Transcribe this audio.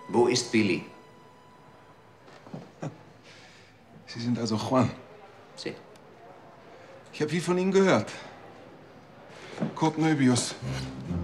Wo ist Billy? Sie sind also Juan. Sie. Ich habe viel von Ihnen gehört. Kurt Möbius.